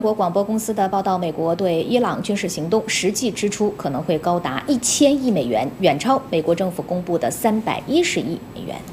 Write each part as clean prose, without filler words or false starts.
中国广播公司的报道，美国对伊朗军事行动实际支出可能会高达1000亿美元，远超美国政府公布的310亿美元。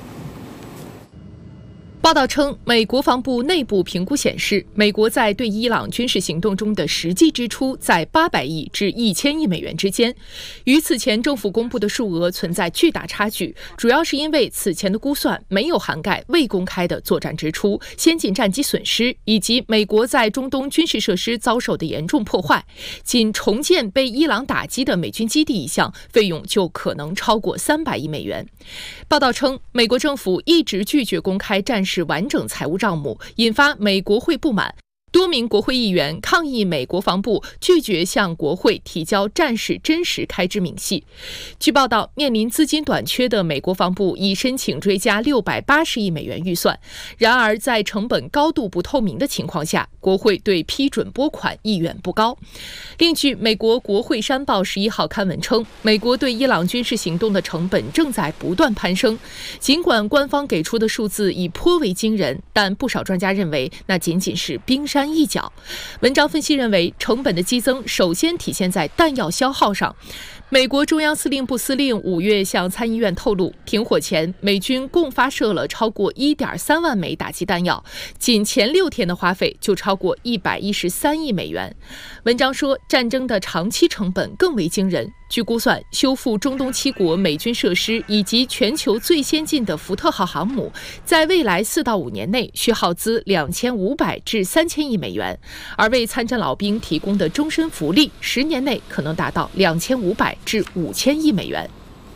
报道称，美国防部内部评估显示，美国在对伊朗军事行动中的实际支出在800亿至1000亿美元之间，与此前政府公布的数额存在巨大差距，主要是因为此前的估算没有涵盖未公开的作战支出、先进战机损失以及美国在中东军事设施遭受的严重破坏。仅重建被伊朗打击的美军基地一项，费用就可能超过300亿美元。报道称，美国政府一直拒绝公开战事完整财务账目，引发美国会不满。多名国会议员抗议美国防部拒绝向国会提交战事真实开支明细。据报道，面临资金短缺的美国防部已申请追加680亿美元预算。然而，在成本高度不透明的情况下，国会对批准拨款意愿不高。另据美国国会山报11号刊文称，美国对伊朗军事行动的成本正在不断攀升。尽管官方给出的数字已颇为惊人，但不少专家认为那仅仅是冰山一角。文章分析认为，成本的激增首先体现在弹药消耗上。美国中央司令部司令5月向参议院透露，停火前美军共发射了超过1.3万枚打击弹药，仅前6天的花费就超过113亿美元。文章说，战争的长期成本更为惊人。据估算，修复中东7国美军设施以及全球最先进的福特号航母，在未来4到5年内需耗资2500至3000亿美元，而为参战老兵提供的终身福利，10年内可能达到2500至5000亿美元。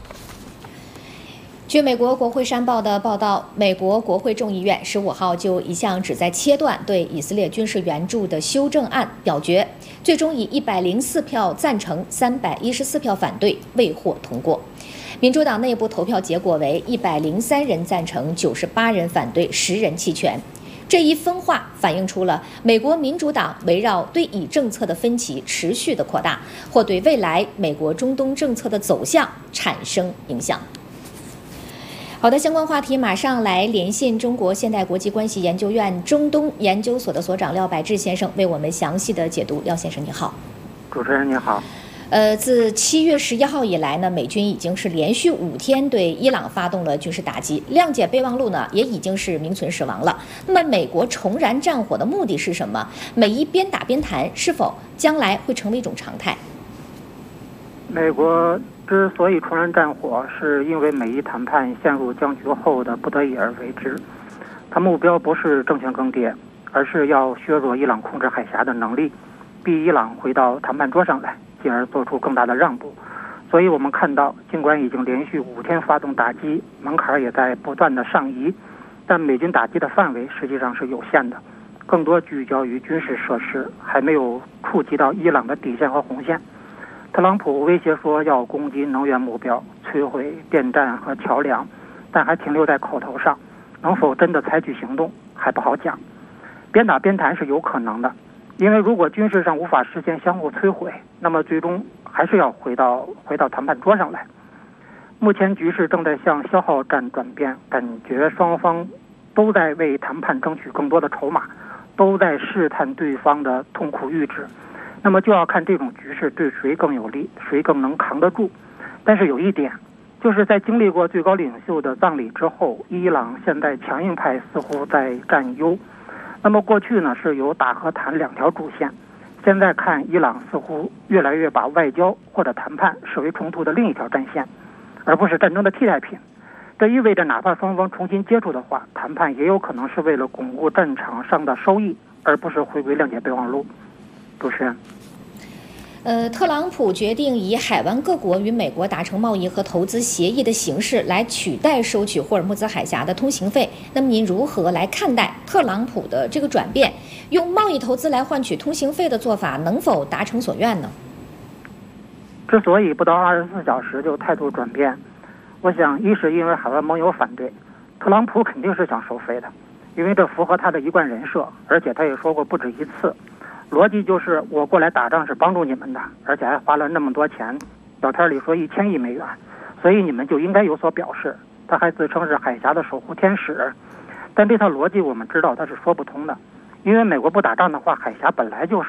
据美国国会山报的报道，美国国会众议院15号就一项旨在切断对以色列军事援助的修正案表决，最终以104票赞成、314票反对未获通过。民主党内部投票结果为103人赞成、98人反对、10人弃权。这一分化反映出了美国民主党围绕对以政策的分歧持续的扩大，或对未来美国中东政策的走向产生影响。好的，相关话题马上来连线中国现代国际关系研究院中东研究所的所长廖百志先生，为我们详细的解读。廖先生你好。 主持人你好。 自7月11号以来呢，美军已经是连续5天对伊朗发动了军事打击，谅解备忘录呢也已经是名存实亡了。那么美国重燃战火的目的是什么？美伊边打边谈是否将来会成为一种常态？ 美国之所以重燃战火，是因为美伊谈判陷入僵局后的不得已而为之。它目标不是政权更迭，而是要削弱伊朗控制海峡的能力，逼伊朗回到谈判桌上来，进而做出更大的让步。所以我们看到，尽管已经连续5天发动打击，门槛也在不断的上移，但美军打击的范围实际上是有限的，更多聚焦于军事设施，还没有触及到伊朗的底线和红线。特朗普威胁说要攻击能源目标，摧毁电站和桥梁，但还停留在口头上，能否真的采取行动还不好讲。边打边谈是有可能的，因为如果军事上无法实现相互摧毁，那么最终还是要回到谈判桌上来。目前局势正在向消耗战转变，感觉双方都在为谈判争取更多的筹码，都在试探对方的痛苦阈值。那么就要看这种局势对谁更有利，谁更能扛得住。但是有一点，就是在经历过最高领袖的葬礼之后，伊朗现在强硬派似乎在占优。那么过去呢是有打和谈2条主线，现在看伊朗似乎越来越把外交或者谈判视为冲突的另一条战线，而不是战争的替代品。这意味着哪怕双方重新接触的话，谈判也有可能是为了巩固战场上的收益，而不是回归谅解备忘录。主持人。 特朗普决定以海湾各国与美国达成贸易和投资协议的形式来取代收取霍尔木兹海峡的通行费。那么您如何来看待特朗普的这个转变？用贸易投资来换取通行费的做法能否达成所愿呢？ 之所以不到24小时就态度转变，我想一是因为海外盟友反对，特朗普肯定是想收费的，因为这符合他的一贯人设，而且他也说过不止一次。逻辑就是我过来打仗是帮助你们的，而且还花了那么多钱，表片里说1000亿美元，所以你们就应该有所表示。他还自称是海峡的守护天使，但这套逻辑我们知道他是说不通的，因为美国不打仗的话，海峡本来就是